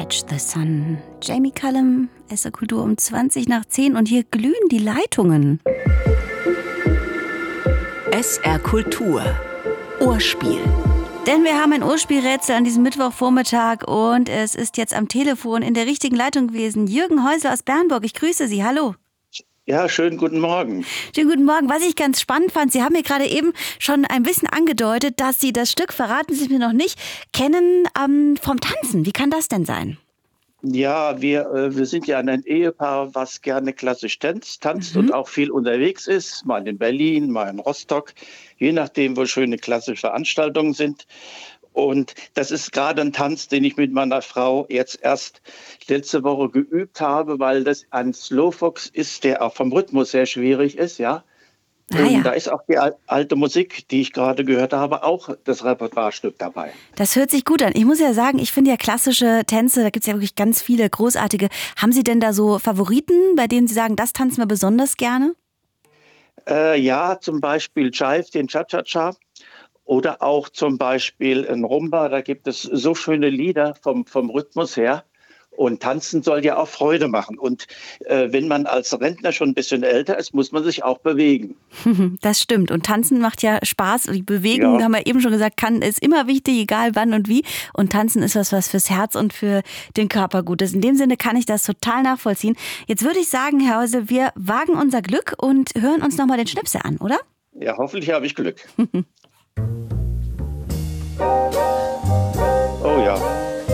Catch the Sun. Jamie Cullum, SR Kultur um 20 nach 10 und hier glühen die Leitungen. SR Kultur. Ohrspiel. Denn wir haben ein Ohrspielrätsel an diesem Mittwochvormittag und es ist jetzt am Telefon in der richtigen Leitung gewesen. Jürgen Häusler aus Bernburg, ich grüße Sie, hallo. Ja, schönen guten Morgen. Schönen guten Morgen. Was ich ganz spannend fand, Sie haben mir gerade eben schon ein bisschen angedeutet, dass Sie das Stück, verraten Sie es mir noch nicht, kennen vom Tanzen. Wie kann das denn sein? Ja, wir sind ja ein Ehepaar, was gerne klassisch tanzt und auch viel unterwegs ist. Mal in Berlin, mal in Rostock, je nachdem, wo schöne klassische Veranstaltungen sind. Und das ist gerade ein Tanz, den ich mit meiner Frau jetzt erst letzte Woche geübt habe, weil das ein Slowfox ist, der auch vom Rhythmus sehr schwierig ist, ja. Und da ist auch die alte Musik, die ich gerade gehört habe, auch das Repertoirestück dabei. Das hört sich gut an. Ich muss ja sagen, ich finde ja klassische Tänze, da gibt es ja wirklich ganz viele großartige. Haben Sie denn da so Favoriten, bei denen Sie sagen, das tanzen wir besonders gerne? Ja, zum Beispiel Jive, den Cha-Cha-Cha. Oder auch zum Beispiel ein Rumba, da gibt es so schöne Lieder vom Rhythmus her. Und tanzen soll ja auch Freude machen. Und wenn man als Rentner schon ein bisschen älter ist, muss man sich auch bewegen. Das stimmt. Und tanzen macht ja Spaß. Die Bewegung, haben wir eben schon gesagt, ist immer wichtig, egal wann und wie. Und tanzen ist was fürs Herz und für den Körper gut ist. In dem Sinne kann ich das total nachvollziehen. Jetzt würde ich sagen, Herr Häusel, wir wagen unser Glück und hören uns nochmal den Schnipsel an, oder? Ja, hoffentlich habe ich Glück. Oh ja.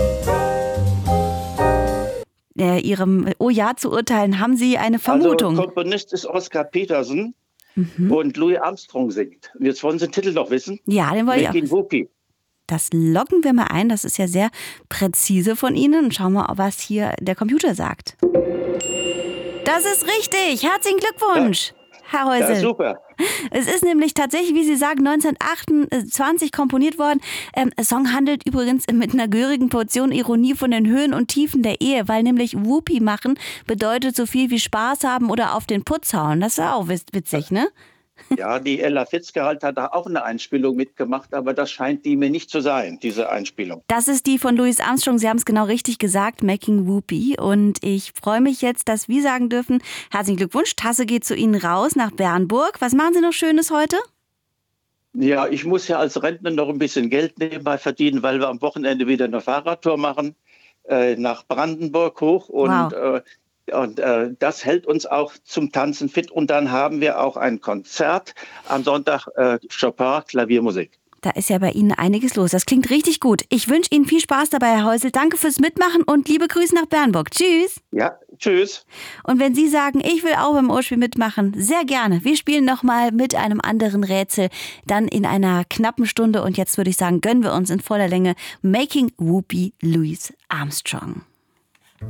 Ihrem Oh ja zu urteilen, haben Sie eine Vermutung? Also Komponist ist Oscar Peterson und Louis Armstrong singt. Jetzt wollen Sie den Titel noch wissen? Ja, den wollte ich Making auch. Whoopie. Das loggen wir mal ein. Das ist ja sehr präzise von Ihnen. Und schauen wir, was hier der Computer sagt. Das ist richtig. Herzlichen Glückwunsch, Herr Häusel. Ja, super. Es ist nämlich tatsächlich, wie Sie sagen, 1928 komponiert worden. Der Song handelt übrigens mit einer gehörigen Portion Ironie von den Höhen und Tiefen der Ehe, weil nämlich Whoopie machen bedeutet so viel wie Spaß haben oder auf den Putz hauen. Das ist ja auch witzig, ne? Ja, die Ella Fitzgerald hat da auch eine Einspielung mitgemacht, aber das scheint die mir nicht zu sein, diese Einspielung. Das ist die von Louis Armstrong, Sie haben es genau richtig gesagt, Making Whoopie. Und ich freue mich jetzt, dass wir sagen dürfen, herzlichen Glückwunsch, Tasse geht zu Ihnen raus nach Bernburg. Was machen Sie noch Schönes heute? Ja, ich muss ja als Rentner noch ein bisschen Geld nebenbei verdienen, weil wir am Wochenende wieder eine Fahrradtour machen, nach Brandenburg hoch und Wow. Das hält uns auch zum Tanzen fit. Und dann haben wir auch ein Konzert am Sonntag, Chopin, Klaviermusik. Da ist ja bei Ihnen einiges los. Das klingt richtig gut. Ich wünsche Ihnen viel Spaß dabei, Herr Häusel. Danke fürs Mitmachen und liebe Grüße nach Bernburg. Tschüss. Ja, tschüss. Und wenn Sie sagen, ich will auch beim Ohrspiel mitmachen, sehr gerne. Wir spielen nochmal mit einem anderen Rätsel, dann in einer knappen Stunde. Und jetzt würde ich sagen, gönnen wir uns in voller Länge Making Whoopie, Louis Armstrong.